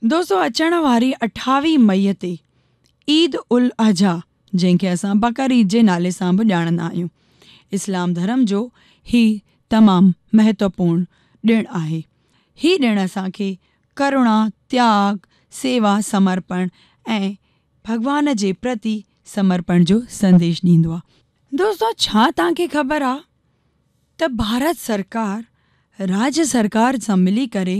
दोस्तों, अचण वारी 28 मई ते ईद उल अज़हा, जंहिंखे असां बकर ईद जे नाले सां बि ॼाणंदा आहियूं, इस्लाम धर्म जो ही तमामु महत्वपूर्ण ॾिणु आहे। ही ॾिणु असांखे करुणा, त्याग, सेवा, समर्पण ऐं भॻवान जे प्रति समर्पण जो संदेश ॾींदो आहे। दोस्तों, छा तव्हांखे ख़बर आहे त भारत सरकार राज्य सरकार सां मिली करे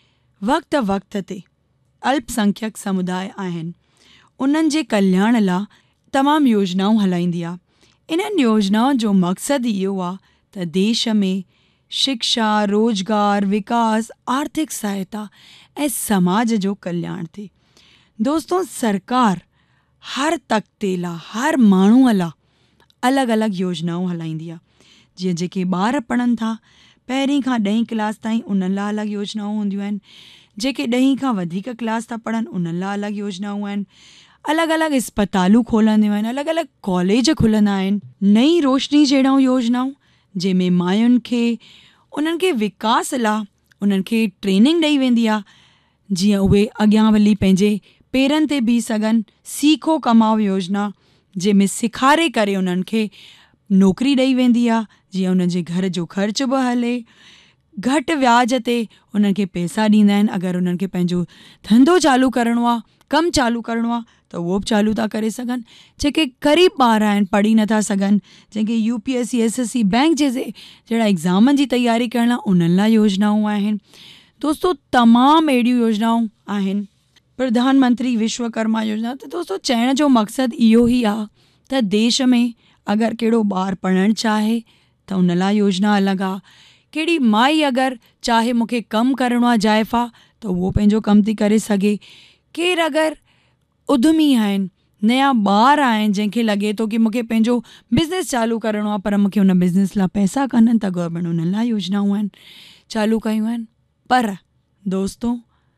वक़्त ते अल्पसंख्यक समुदाय आहिनि, उन्हनि जे कल्याण लाइ तमामु योजनाऊं हलाईंदी आहे। इन्हनि योजनाउनि जो मक़सदु इहो आहे त देश में शिक्षा, रोज़गार, विकास, आर्थिक सहायता ऐं समाज जो कल्याण थिए। दोस्तों, सरकार हर तख़्ते लाइ, हर माण्हूअ लाइ अलॻि अलॻि योजनाऊं हलाईंदी आहे। जीअं जेके ॿार पढ़नि था, पहिरीं खां 10वीं क्लास ताईं, उन्हनि लाइ अलॻि योजनाऊं हूंदियूं आहिनि। जेके 10वीं खां वधीक क्लास था पढ़नि, उन्हनि लाइ अलॻि योजनाऊं आहिनि। अलॻि अलॻि इस्पतालूं खोलंदियूं आहिनि, अलॻि अलॻि कॉलेज खुलंदा आहिनि। नई रोशनी जहिड़ियूं योजनाऊं जंहिंमें मायुनि खे उन्हनि खे विकास लाइ उन्हनि खे ट्रेनिंग ॾेई वेंदी आहे, जीअं उहे अॻियां वञी पंहिंजे पेरनि ते बीह सघनि। सीखो कमाओ योजना, जंहिंमें सेखारे करे उन्हनि खे नौकिरी ॾेई वेंदी आहे, जीअं उन्हनि जे घर जो ख़र्च बि हले। घटि व्याज ते उन्हनि खे पैसा ॾींदा आहिनि। अगरि उन्हनि खे पंहिंजो धंधो चालू करिणो आहे, कमु चालू करिणो आहे, त उहो बि चालू था करे सघनि। जेके ग़रीब ॿार आहिनि, पढ़ी नथा सघनि, जंहिंखे UPSC, SSC, बैंक जहिड़ा एग्ज़ामनि जी तयारी करण लाइ, उन्हनि लाइ योजनाऊं आहिनि। दोस्तों, तमामु अहिड़ियूं योजनाऊं आहिनि। प्रधानमंत्री विश्वकर्मा योजना। त दोस्तों, चइण जो मक़सदु इहो ई आहे त देश में अगरि कहिड़ो ॿारु पढ़णु चाहे त उन लाइ योजना अलॻि आहे। कहिड़ी माई अगरि चाहे मूंखे कमु करिणो आहे ज़ाइफ़ा, त उहो पंहिंजो कमु थी करे सघे। केरु अगरि उद्यमी आहिनि, नया ॿार आहिनि, जंहिंखे लॻे थो कि मूंखे पंहिंजो बिज़नेस चालू करिणो आहे, पर मूंखे हुन बिज़नेस लाइ पैसा कान्हनि, त गवर्नमेंट उन्हनि लाइ योजनाऊं आहिनि, चालू कयूं आहिनि। पर दोस्तों,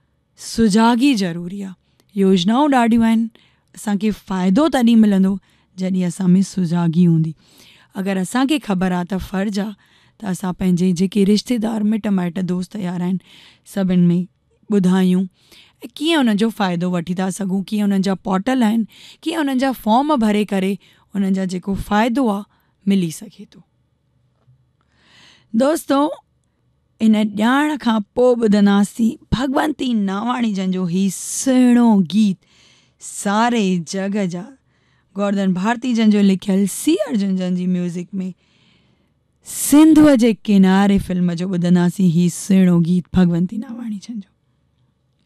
सुजाॻी ज़रूरी आहे। योजनाऊं ॾाढियूं आहिनि, असांखे फ़ाइदो तॾहिं मिलंदो जॾहिं असां में सुजाॻी हूंदी। अगरि असांखे ख़बर आहे त फ़र्ज़ु आहे त असां पंहिंजे जेके रिश्तेदार, मिट माइट, दोस्त यार आहिनि, सभिनि में ॿुधायूं ऐं कीअं उन्हनि जो फ़ाइदो वठी था सघूं, कीअं उन्हनि जा पोर्टल आहिनि, कीअं उन्हनि जा फॉर्म भरे करे उन्हनि जा जेको फ़ाइदो आहे मिली सघे थो। दोस्तों, इन ॼाण खां पोइ ॿुधंदासीं भगवंती नावाणी जन जो ही सुहिणो गीत, सारे जग जा, गोवर्धन भारती जन जो लिखियल, सी अर्जुन जन जी म्यूज़िक में सिंधुअ जे किनारे फिल्म जो ॿुधंदासीं ही सुहिणो गीत भगवंती नावाणी जन जो।